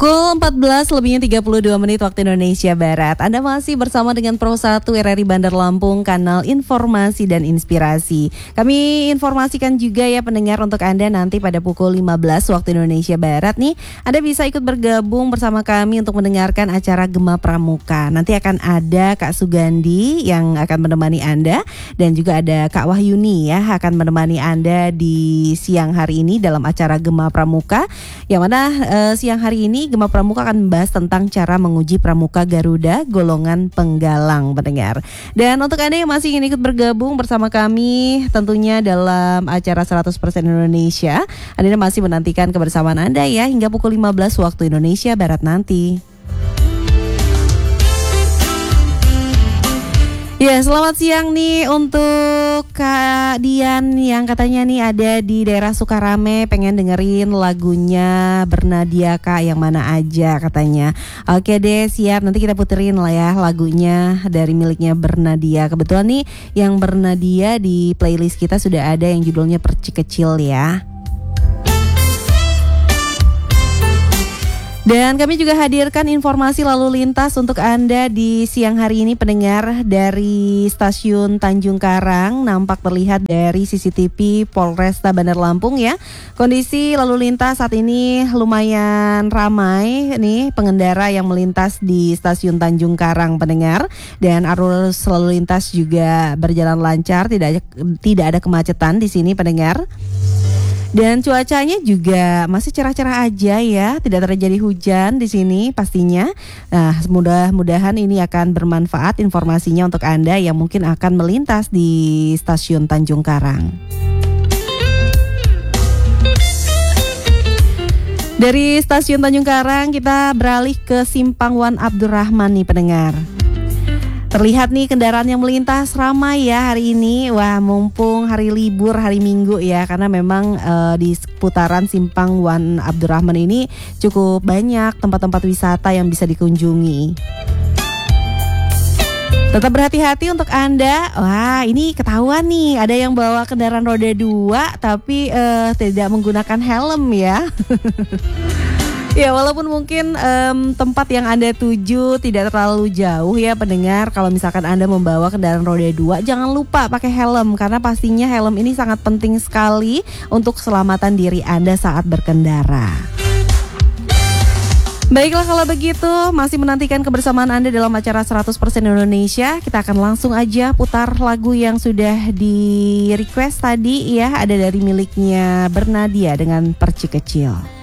Pukul 14 lebihnya 32 menit waktu Indonesia Barat. Anda masih bersama dengan Pro 1 RRI Bandar Lampung, kanal informasi dan inspirasi. Kami informasikan juga ya pendengar untuk Anda nanti pada pukul 15 waktu Indonesia Barat nih, Anda bisa ikut bergabung bersama kami untuk mendengarkan acara Gema Pramuka. Nanti akan ada Kak Sugandi yang akan menemani Anda, dan juga ada Kak Wahyuni ya akan menemani Anda di siang hari ini dalam acara Gema Pramuka, yang mana siang hari ini Gema Pramuka akan membahas tentang cara menguji Pramuka Garuda golongan penggalang, pendengar. Dan untuk Anda yang masih ingin ikut bergabung bersama kami tentunya dalam acara 100% Indonesia, Anda masih menantikan kebersamaan Anda ya hingga pukul 15 waktu Indonesia Barat nanti. Ya, selamat siang nih untuk Kak Dian yang katanya nih ada di daerah Sukarame, pengen dengerin lagunya Bernadia Kak, yang mana aja katanya. Oke deh, siap, nanti kita puterin lah ya lagunya dari miliknya Bernadia. Kebetulan nih yang Bernadia di playlist kita sudah ada yang judulnya Perci Kecil ya. Dan kami juga hadirkan informasi lalu lintas untuk Anda di siang hari ini, pendengar. Dari stasiun Tanjung Karang nampak terlihat dari CCTV Polresta Bandar Lampung ya. Kondisi lalu lintas saat ini lumayan ramai nih pengendara yang melintas di stasiun Tanjung Karang, pendengar. Dan arus lalu lintas juga berjalan lancar, tidak ada kemacetan di sini, pendengar. Dan cuacanya juga masih cerah-cerah aja ya, tidak terjadi hujan di sini pastinya. Nah, mudah-mudahan ini akan bermanfaat informasinya untuk Anda yang mungkin akan melintas di stasiun Tanjung Karang. Dari stasiun Tanjung Karang kita beralih ke Simpang Wan Abdurrahman nih, pendengar. Terlihat nih kendaraan yang melintas ramai ya hari ini. Wah, mumpung hari libur, hari Minggu ya, karena memang di seputaran Simpang Wan Abdurrahman ini cukup banyak tempat-tempat wisata yang bisa dikunjungi. Tetap berhati-hati untuk Anda. Wah, ini ketahuan nih ada yang bawa kendaraan roda 2 tapi tidak menggunakan helm ya. Ya, walaupun mungkin tempat yang Anda tuju tidak terlalu jauh ya pendengar, kalau misalkan Anda membawa kendaraan roda 2, jangan lupa pakai helm, karena pastinya helm ini sangat penting sekali untuk keselamatan diri Anda saat berkendara. Baiklah, kalau begitu masih menantikan kebersamaan Anda dalam acara 100% Indonesia. Kita akan langsung aja putar lagu yang sudah di request tadi ya, ada dari miliknya Bernadia dengan Perci Kecil.